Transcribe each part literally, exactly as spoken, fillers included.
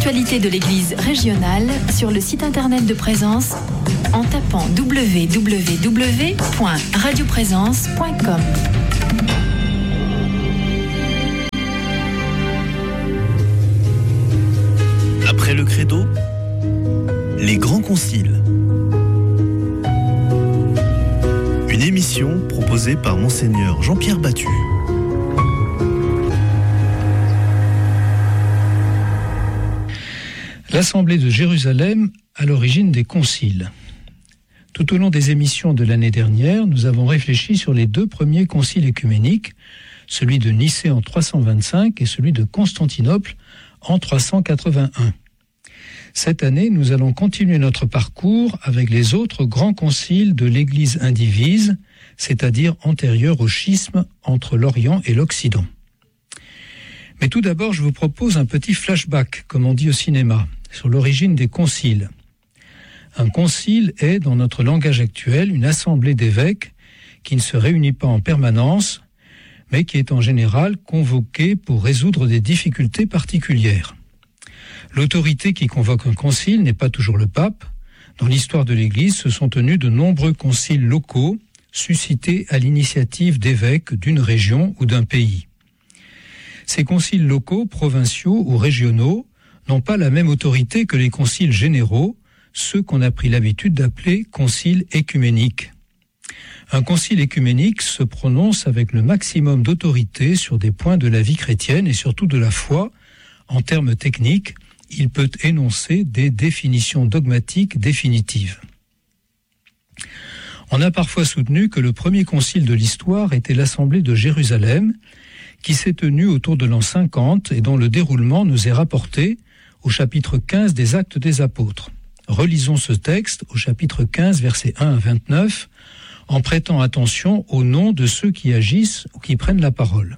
l'actualité de l'Église régionale sur le site internet de Présence en tapant w w w point radio présence point com. Après le credo, les grands conciles. Une émission proposée par Monseigneur Jean-Pierre Battu. L'Assemblée de Jérusalem à l'origine des conciles. Tout au long des émissions de l'année dernière, nous avons réfléchi sur les deux premiers conciles œcuméniques, celui de Nicée en trois cent vingt-cinq et celui de Constantinople en trois cent quatre-vingt-un. Cette année, nous allons continuer notre parcours avec les autres grands conciles de l'Église indivise, c'est-à-dire antérieurs au schisme entre l'Orient et l'Occident. Mais tout d'abord, je vous propose un petit flashback, comme on dit au cinéma, sur l'origine des conciles. Un concile est, dans notre langage actuel, une assemblée d'évêques qui ne se réunit pas en permanence, mais qui est en général convoquée pour résoudre des difficultés particulières. L'autorité qui convoque un concile n'est pas toujours le pape. Dans l'histoire de l'Église, se sont tenus de nombreux conciles locaux, suscités à l'initiative d'évêques d'une région ou d'un pays. Ces conciles locaux, provinciaux ou régionaux, n'ont pas la même autorité que les conciles généraux, ceux qu'on a pris l'habitude d'appeler conciles écuméniques. Un concile écuménique se prononce avec le maximum d'autorité sur des points de la vie chrétienne et surtout de la foi. En termes techniques, il peut énoncer des définitions dogmatiques définitives. On a parfois soutenu que le premier concile de l'histoire était l'Assemblée de Jérusalem, qui s'est tenue autour de l'an cinquante et dont le déroulement nous est rapporté au chapitre quinze des Actes des Apôtres. Relisons ce texte au chapitre quinze, versets un à vingt-neuf, en prêtant attention aux noms de ceux qui agissent ou qui prennent la parole.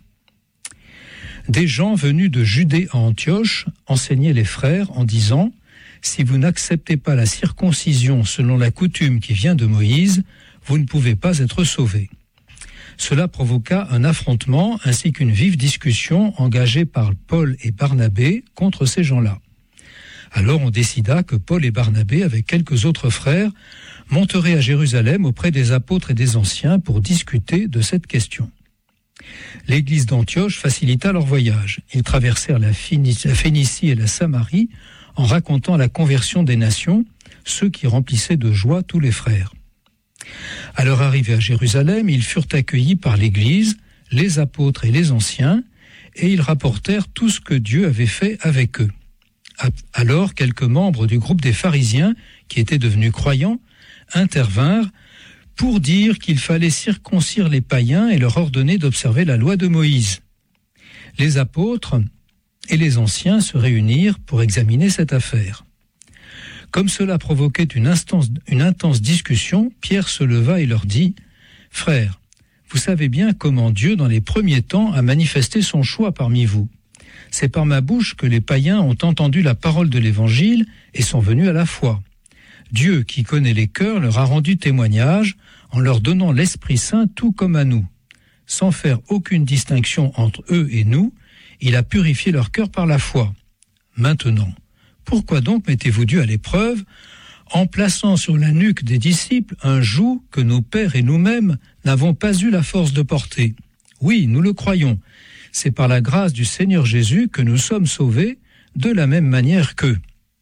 Des gens venus de Judée à Antioche enseignaient les frères en disant « Si vous n'acceptez pas la circoncision selon la coutume qui vient de Moïse, vous ne pouvez pas être sauvés. » Cela provoqua un affrontement ainsi qu'une vive discussion engagée par Paul et Barnabé contre ces gens-là. Alors on décida que Paul et Barnabé, avec quelques autres frères, monteraient à Jérusalem auprès des apôtres et des anciens pour discuter de cette question. L'église d'Antioche facilita leur voyage. Ils traversèrent la Phénicie et la Samarie en racontant la conversion des nations, ceux qui remplissaient de joie tous les frères. À leur arrivée à Jérusalem, ils furent accueillis par l'Église, les apôtres et les anciens, et ils rapportèrent tout ce que Dieu avait fait avec eux. Alors, quelques membres du groupe des pharisiens, qui étaient devenus croyants, intervinrent pour dire qu'il fallait circoncire les païens et leur ordonner d'observer la loi de Moïse. Les apôtres et les anciens se réunirent pour examiner cette affaire. Comme cela provoquait une, instance, une intense discussion, Pierre se leva et leur dit « Frères, vous savez bien comment Dieu, dans les premiers temps, a manifesté son choix parmi vous. C'est par ma bouche que les païens ont entendu la parole de l'Évangile et sont venus à la foi. Dieu, qui connaît les cœurs, leur a rendu témoignage en leur donnant l'Esprit Saint tout comme à nous. Sans faire aucune distinction entre eux et nous, il a purifié leur cœur par la foi. Maintenant, pourquoi donc mettez-vous Dieu à l'épreuve en plaçant sur la nuque des disciples un joug que nos pères et nous-mêmes n'avons pas eu la force de porter? Oui, nous le croyons. C'est par la grâce du Seigneur Jésus que nous sommes sauvés de la même manière qu'eux. »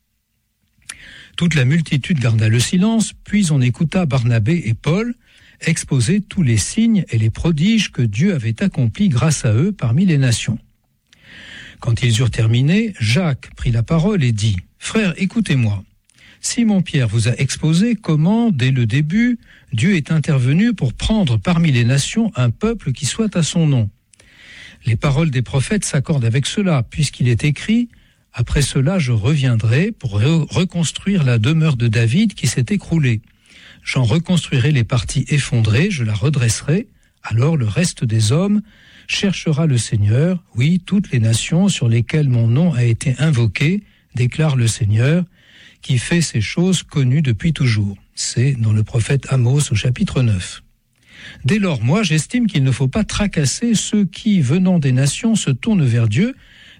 Toute la multitude garda le silence, puis on écouta Barnabé et Paul exposer tous les signes et les prodiges que Dieu avait accomplis grâce à eux parmi les nations. Quand ils eurent terminé, Jacques prit la parole et dit « Frères, écoutez-moi. Simon-Pierre vous a exposé comment, dès le début, Dieu est intervenu pour prendre parmi les nations un peuple qui soit à son nom. Les paroles des prophètes s'accordent avec cela, puisqu'il est écrit « Après cela, je reviendrai pour re- reconstruire la demeure de David qui s'est écroulée. J'en reconstruirai les parties effondrées, je la redresserai. Alors le reste des hommes cherchera le Seigneur, oui, toutes les nations sur lesquelles mon nom a été invoqué, déclare le Seigneur, qui fait ces choses connues depuis toujours. » C'est dans le prophète Amos au chapitre neuf. Dès lors, moi, j'estime qu'il ne faut pas tracasser ceux qui, venant des nations, se tournent vers Dieu,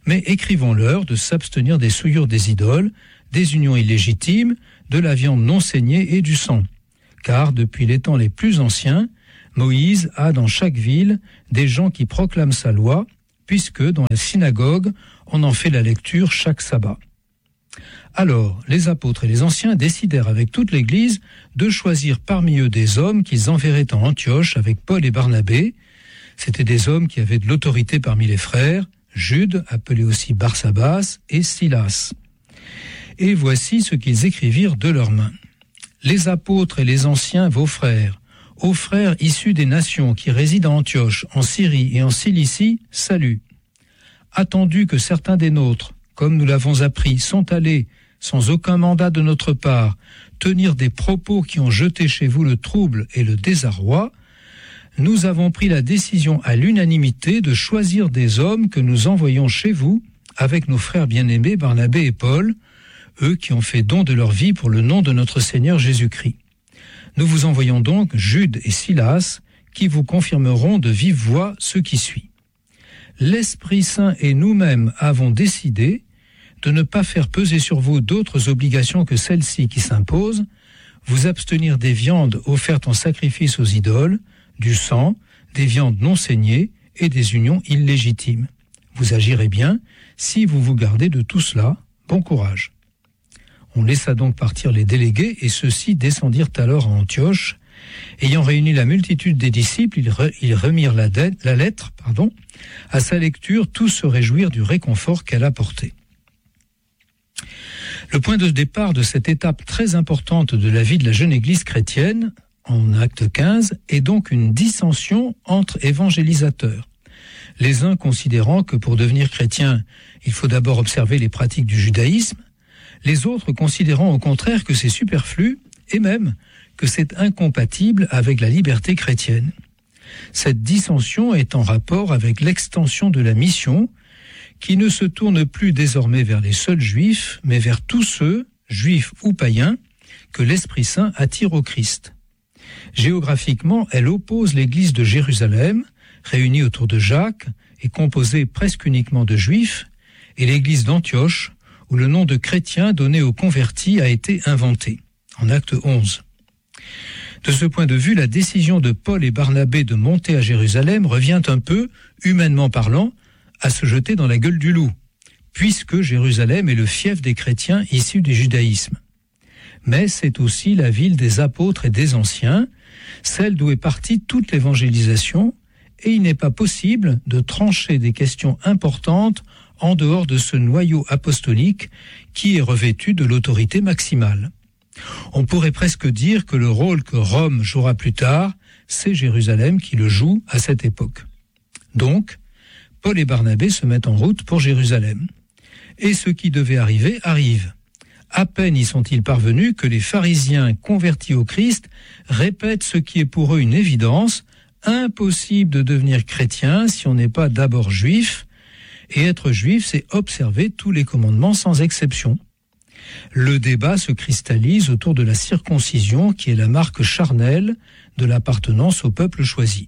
Mais écrivons-leur de s'abstenir des souillures des idoles, des unions illégitimes, de la viande non saignée et du sang. Car depuis les temps les plus anciens, Moïse a dans chaque ville des gens qui proclament sa loi, puisque dans la synagogue, on en fait la lecture chaque sabbat. Alors, les apôtres et les anciens décidèrent avec toute l'Église de choisir parmi eux des hommes qu'ils enverraient en Antioche avec Paul et Barnabé. C'étaient des hommes qui avaient de l'autorité parmi les frères, Jude, appelé aussi Barsabas, et Silas. Et voici ce qu'ils écrivirent de leurs mains. Les apôtres et les anciens, vos frères, aux frères issus des nations qui résident à Antioche, en Syrie et en Cilicie, salut. Attendu que certains des nôtres, comme nous l'avons appris, sont allés, sans aucun mandat de notre part, tenir des propos qui ont jeté chez vous le trouble et le désarroi, nous avons pris la décision à l'unanimité de choisir des hommes que nous envoyons chez vous, avec nos frères bien-aimés Barnabé et Paul, eux qui ont fait don de leur vie pour le nom de notre Seigneur Jésus-Christ. Nous vous envoyons donc Jude et Silas, qui vous confirmeront de vive voix ce qui suit. L'Esprit Saint et nous-mêmes avons décidé de ne pas faire peser sur vous d'autres obligations que celles-ci qui s'imposent, vous abstenir des viandes offertes en sacrifice aux idoles, du sang, des viandes non saignées et des unions illégitimes. Vous agirez bien si vous vous gardez de tout cela. Bon courage. On laissa donc partir les délégués et ceux-ci descendirent alors à Antioche. Ayant réuni la multitude des disciples, ils, re, ils remirent la, de, la lettre, pardon. À sa lecture, tous se réjouirent du réconfort qu'elle apportait. Le point de départ de cette étape très importante de la vie de la jeune Église chrétienne, en acte quinze, est donc une dissension entre évangélisateurs. Les uns considérant que pour devenir chrétien, il faut d'abord observer les pratiques du judaïsme, les autres considérant au contraire que c'est superflu et même que c'est incompatible avec la liberté chrétienne. Cette dissension est en rapport avec l'extension de la mission qui ne se tourne plus désormais vers les seuls juifs, mais vers tous ceux, juifs ou païens, que l'Esprit Saint attire au Christ. Géographiquement, elle oppose l'église de Jérusalem, réunie autour de Jacques et composée presque uniquement de juifs, et l'église d'Antioche, où le nom de chrétien donné aux convertis a été inventé, en acte onze. De ce point de vue, la décision de Paul et Barnabé de monter à Jérusalem revient un peu, humainement parlant, à se jeter dans la gueule du loup, puisque Jérusalem est le fief des chrétiens issus du judaïsme. Mais c'est aussi la ville des apôtres et des anciens, celle d'où est partie toute l'évangélisation, et il n'est pas possible de trancher des questions importantes en dehors de ce noyau apostolique qui est revêtu de l'autorité maximale. On pourrait presque dire que le rôle que Rome jouera plus tard, c'est Jérusalem qui le joue à cette époque. Donc, Paul et Barnabé se mettent en route pour Jérusalem. Et ce qui devait arriver arrive. À peine y sont-ils parvenus que les pharisiens convertis au Christ répètent ce qui est pour eux une évidence, impossible de devenir chrétien si on n'est pas d'abord juif, et être juif, c'est observer tous les commandements sans exception. Le débat se cristallise autour de la circoncision qui est la marque charnelle de l'appartenance au peuple choisi.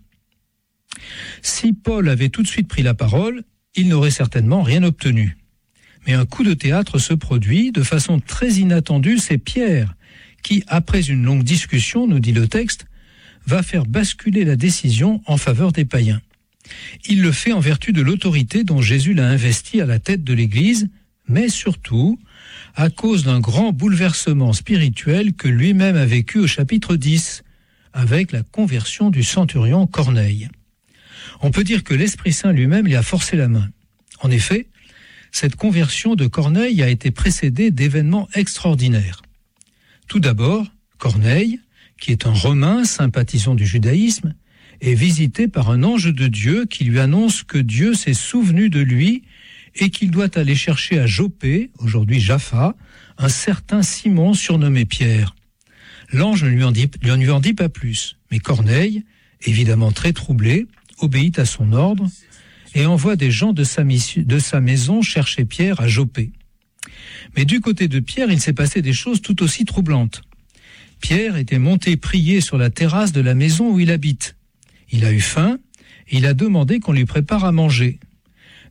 Si Paul avait tout de suite pris la parole, il n'aurait certainement rien obtenu. Mais un coup de théâtre se produit de façon très inattendue, c'est Pierre qui, après une longue discussion, nous dit le texte, va faire basculer la décision en faveur des païens. Il le fait en vertu de l'autorité dont Jésus l'a investi à la tête de l'Église, mais surtout à cause d'un grand bouleversement spirituel que lui-même a vécu au chapitre dix, avec la conversion du centurion Corneille. On peut dire que l'Esprit Saint lui-même lui a forcé la main. En effet, cette conversion de Corneille a été précédée d'événements extraordinaires. Tout d'abord, Corneille, qui est un Romain sympathisant du judaïsme, est visité par un ange de Dieu qui lui annonce que Dieu s'est souvenu de lui et qu'il doit aller chercher à Joppé, aujourd'hui Jaffa, un certain Simon surnommé Pierre. L'ange ne lui en dit, lui lui en dit pas plus, mais Corneille, évidemment très troublé, obéit à son ordre et envoie des gens de sa, mission, de sa maison chercher Pierre à Joppé. Mais du côté de Pierre, il s'est passé des choses tout aussi troublantes. Pierre était monté prier sur la terrasse de la maison où il habite. Il a eu faim et il a demandé qu'on lui prépare à manger.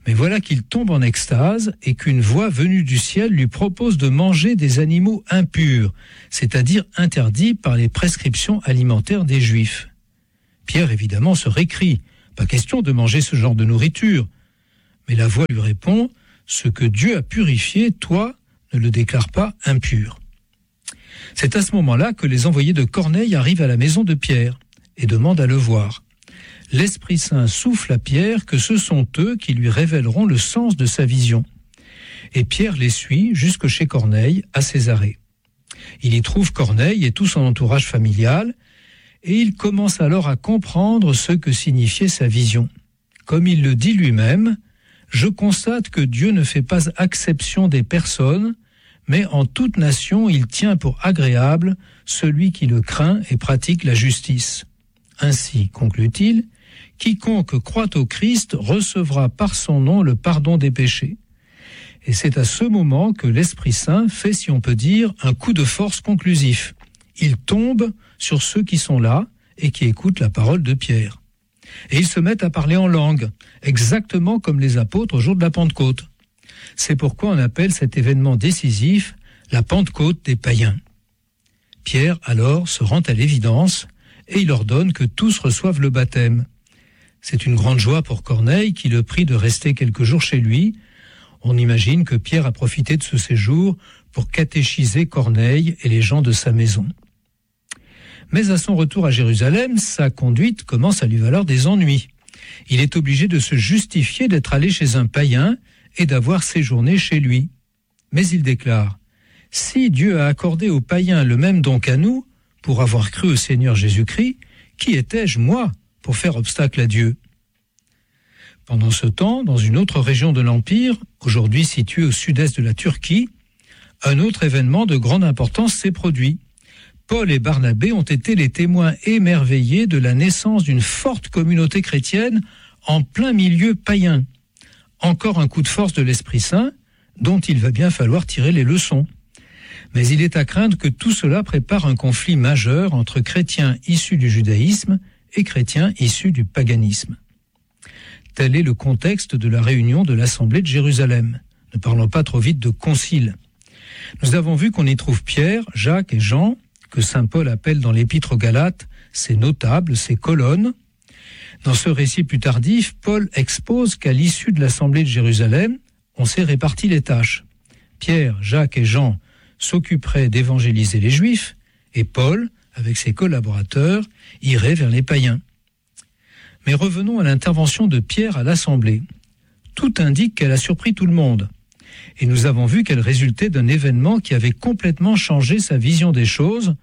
Mais voilà qu'il tombe en extase et qu'une voix venue du ciel lui propose de manger des animaux impurs, c'est-à-dire interdits par les prescriptions alimentaires des Juifs. Pierre, évidemment, se récrie. Pas question de manger ce genre de nourriture. Mais la voix lui répond, « Ce que Dieu a purifié, toi, ne le déclare pas impur. » C'est à ce moment-là que les envoyés de Corneille arrivent à la maison de Pierre et demandent à le voir. L'Esprit Saint souffle à Pierre que ce sont eux qui lui révéleront le sens de sa vision. Et Pierre les suit jusque chez Corneille, à Césarée. Il y trouve Corneille et tout son entourage familial, et il commence alors à comprendre ce que signifiait sa vision. Comme il le dit lui-même, « Je constate que Dieu ne fait pas exception des personnes, mais en toute nation il tient pour agréable celui qui le craint et pratique la justice. Ainsi, conclut-il, quiconque croit au Christ recevra par son nom le pardon des péchés. » Et c'est à ce moment que l'Esprit Saint fait, si on peut dire, un coup de force conclusif. Il tombe sur ceux qui sont là et qui écoutent la parole de Pierre. Et ils se mettent à parler en langue, exactement comme les apôtres au jour de la Pentecôte. C'est pourquoi on appelle cet événement décisif la Pentecôte des païens. Pierre, alors, se rend à l'évidence et il ordonne que tous reçoivent le baptême. C'est une grande joie pour Corneille qui le prie de rester quelques jours chez lui. On imagine que Pierre a profité de ce séjour pour catéchiser Corneille et les gens de sa maison. Mais à son retour à Jérusalem, sa conduite commence à lui valoir des ennuis. Il est obligé de se justifier d'être allé chez un païen et d'avoir séjourné chez lui. Mais il déclare, « Si Dieu a accordé aux païens le même don qu'à nous, pour avoir cru au Seigneur Jésus-Christ, qui étais-je, moi, pour faire obstacle à Dieu ?» Pendant ce temps, dans une autre région de l'Empire, aujourd'hui située au sud-est de la Turquie, un autre événement de grande importance s'est produit. Paul et Barnabé ont été les témoins émerveillés de la naissance d'une forte communauté chrétienne en plein milieu païen. Encore un coup de force de l'Esprit Saint, dont il va bien falloir tirer les leçons. Mais il est à craindre que tout cela prépare un conflit majeur entre chrétiens issus du judaïsme et chrétiens issus du paganisme. Tel est le contexte de la réunion de l'Assemblée de Jérusalem. Ne parlons pas trop vite de concile. Nous avons vu qu'on y trouve Pierre, Jacques et Jean, que saint Paul appelle dans l'Épître aux Galates ses notables, ses colonnes. Dans ce récit plus tardif, Paul expose qu'à l'issue de l'Assemblée de Jérusalem, on s'est réparti les tâches. Pierre, Jacques et Jean s'occuperaient d'évangéliser les Juifs, et Paul, avec ses collaborateurs, irait vers les païens. Mais revenons à l'intervention de Pierre à l'Assemblée. Tout indique qu'elle a surpris tout le monde. Et nous avons vu qu'elle résultait d'un événement qui avait complètement changé sa vision des choses,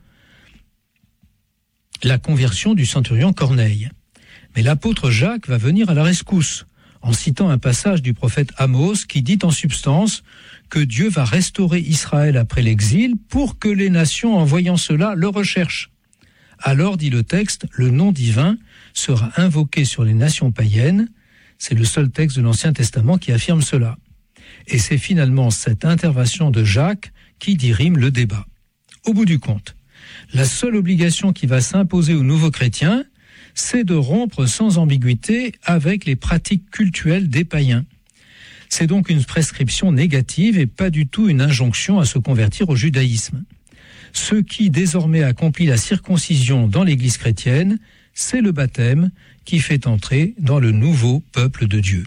la conversion du centurion Corneille. Mais l'apôtre Jacques va venir à la rescousse, en citant un passage du prophète Amos qui dit en substance que Dieu va restaurer Israël après l'exil pour que les nations, en voyant cela, le recherchent. Alors, dit le texte, le nom divin sera invoqué sur les nations païennes. C'est le seul texte de l'Ancien Testament qui affirme cela. Et c'est finalement cette intervention de Jacques qui dirime le débat. Au bout du compte, la seule obligation qui va s'imposer aux nouveaux chrétiens, c'est de rompre sans ambiguïté avec les pratiques cultuelles des païens. C'est donc une prescription négative et pas du tout une injonction à se convertir au judaïsme. Ce qui désormais accomplit la circoncision dans l'Église chrétienne, c'est le baptême qui fait entrer dans le nouveau peuple de Dieu.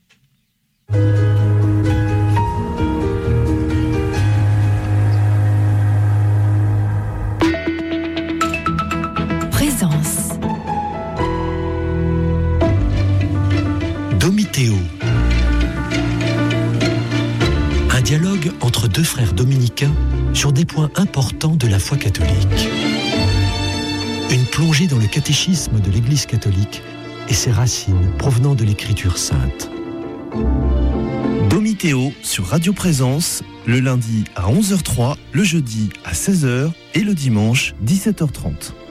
Présence. Domitéo. Un dialogue entre deux frères dominicains sur des points importants de la foi catholique. Une plongée dans le catéchisme de l'Église catholique et ses racines provenant de l'Écriture sainte. Domitéo sur Radio Présence, le lundi à onze heures zéro trois, le jeudi à seize heures et le dimanche dix-sept heures trente.